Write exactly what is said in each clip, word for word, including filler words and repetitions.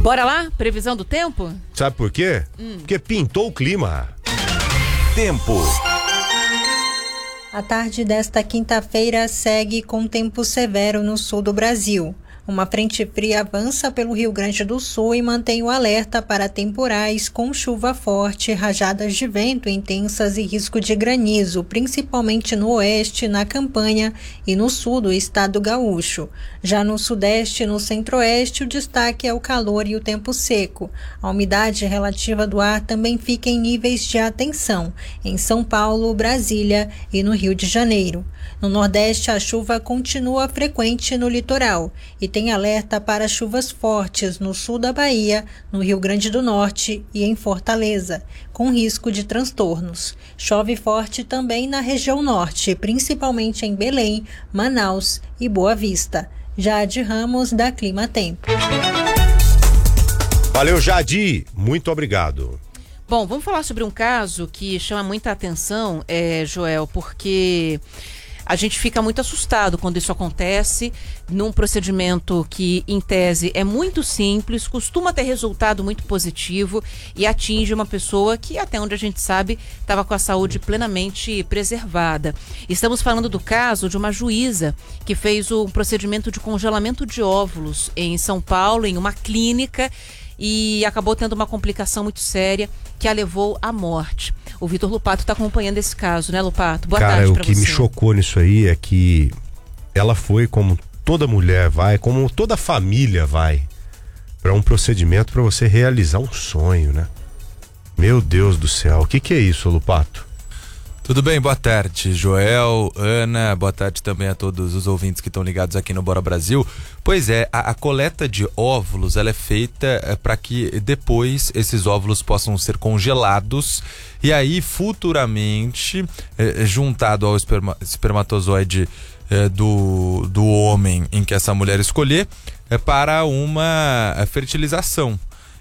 Bora lá? Previsão do tempo? Sabe por quê? Hum. Porque pintou o clima. Tempo. A tarde desta quinta-feira segue com tempo severo no sul do Brasil. Uma frente fria avança pelo Rio Grande do Sul e mantém o alerta para temporais com chuva forte, rajadas de vento intensas e risco de granizo, principalmente no oeste, na Campanha e no sul do estado gaúcho. Já no sudeste e no centro-oeste, o destaque é o calor e o tempo seco. A umidade relativa do ar também fica em níveis de atenção, em São Paulo, Brasília e no Rio de Janeiro. No nordeste, a chuva continua frequente no litoral e tem alerta para chuvas fortes no sul da Bahia, no Rio Grande do Norte e em Fortaleza, com risco de transtornos. Chove forte também na região norte, principalmente em Belém, Manaus e Boa Vista. Jade Ramos, da Clima Tempo. Valeu, Jadi. Muito obrigado. Bom, vamos falar sobre um caso que chama muita atenção, é, Joel, porque a gente fica muito assustado quando isso acontece num procedimento que, em tese, é muito simples, costuma ter resultado muito positivo e atinge uma pessoa que, até onde a gente sabe, estava com a saúde plenamente preservada. Estamos falando do caso de uma juíza que fez um procedimento de congelamento de óvulos em São Paulo, em uma clínica, e acabou tendo uma complicação muito séria que a levou à morte. O Vitor Lupato está acompanhando esse caso, né, Lupato? Boa Cara, tarde pra o que você. me chocou nisso aí é que ela foi, como toda mulher vai, como toda família vai, para um procedimento para você realizar um sonho, né? Meu Deus do céu, o que que é isso, Lupato? Tudo bem, boa tarde, Joel, Ana, boa tarde também a todos os ouvintes que estão ligados aqui no Bora Brasil. Pois é, a, a coleta de óvulos, ela é feita é, para que depois esses óvulos possam ser congelados e aí futuramente, é, juntado ao esperma, espermatozoide é, do, do homem em que essa mulher escolher, é para uma fertilização.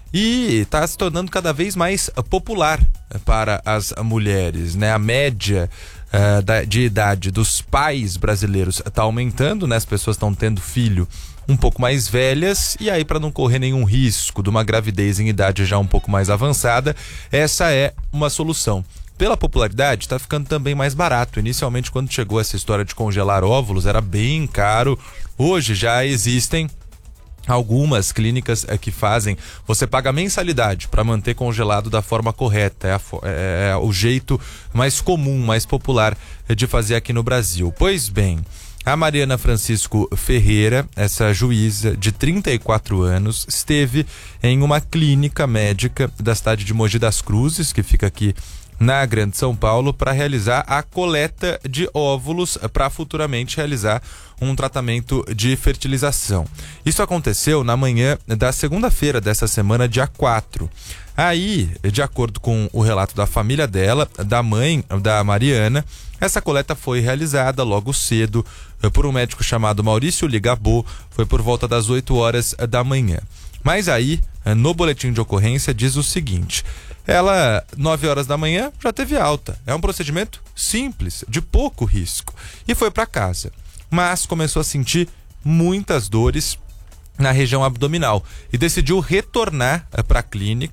E está se tornando cada vez mais popular para as mulheres, né? A média uh, da, de idade dos pais brasileiros está aumentando, né? As pessoas estão tendo filho um pouco mais velhas e aí, para não correr nenhum risco de uma gravidez em idade já um pouco mais avançada, essa é uma solução. Pela popularidade, está ficando também mais barato. Inicialmente, quando chegou essa história de congelar óvulos, era bem caro. Hoje já existem algumas clínicas é, que fazem, você paga mensalidade para manter congelado da forma correta, é, a, é, é o jeito mais comum, mais popular de fazer aqui no Brasil. Pois bem, a Mariana Francisco Ferreira, essa juíza de trinta e quatro anos, esteve em uma clínica médica da cidade de Mogi das Cruzes, que fica aqui na Grande São Paulo, para realizar a coleta de óvulos para futuramente realizar um tratamento de fertilização. Isso aconteceu na manhã da segunda-feira dessa semana, dia quatro. Aí, de acordo com o relato da família dela, da mãe da Mariana, essa coleta foi realizada logo cedo por um médico chamado Maurício Ligabô, foi por volta das oito horas da manhã. Mas aí, no boletim de ocorrência, diz o seguinte: ela, nove horas da manhã, já teve alta. É um procedimento simples, de pouco risco. E foi para casa. Mas começou a sentir muitas dores na região abdominal e decidiu retornar para a clínica